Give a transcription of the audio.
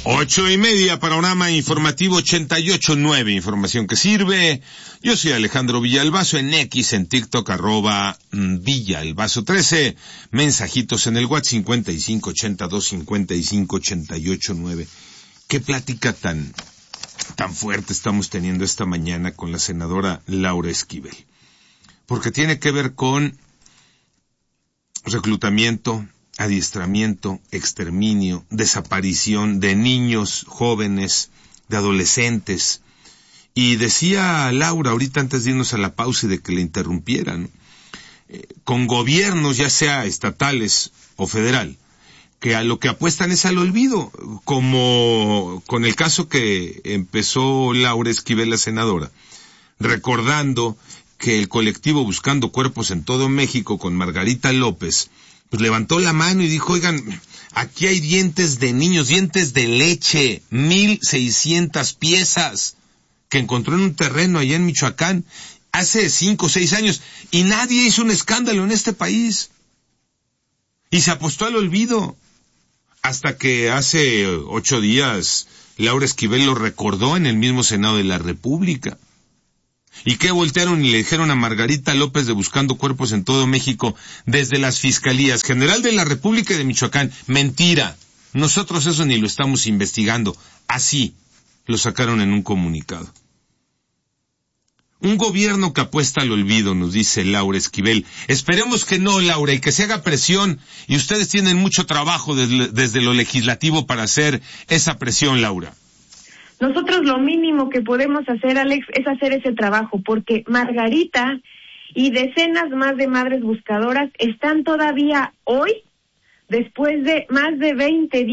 8:30, panorama informativo 88.9, información que sirve. Yo soy Alejandro Villalbazo, en X, en TikTok, @Villalbazo13, mensajitos en el WhatsApp 5582558889. Qué plática tan fuerte estamos teniendo esta mañana con la senadora Laura Esquivel, porque tiene que ver con reclutamiento, adiestramiento, exterminio, desaparición de niños, jóvenes, de adolescentes. Y decía Laura ahorita antes de irnos a la pausa y de que le interrumpieran, con gobiernos ya sea estatales o federal, que a lo que apuestan es al olvido, como con el caso que empezó Laura Esquivel, la senadora, recordando que el colectivo Buscando Cuerpos en todo México con Margarita López, pues levantó la mano y dijo, oigan, aquí hay dientes de niños, dientes de leche, 1,600 piezas, que encontró en un terreno allá en Michoacán, hace 5 o 6 años, y nadie hizo un escándalo en este país. Y se apostó al olvido. Hasta que hace 8 días, Laura Esquivel lo recordó en el mismo Senado de la República. ¿Y qué voltearon y le dijeron a Margarita López de Buscando Cuerpos en todo México desde las Fiscalías General de la República y de Michoacán? Mentira. Nosotros eso ni lo estamos investigando. Así lo sacaron en un comunicado. Un gobierno que apuesta al olvido, nos dice Laura Esquivel. Esperemos que no, Laura, y que se haga presión. Y ustedes tienen mucho trabajo desde lo legislativo para hacer esa presión, Laura. Nosotros lo mínimo que podemos hacer, Alex, es hacer ese trabajo, porque Margarita y decenas más de madres buscadoras están todavía hoy, después de más de 20 días,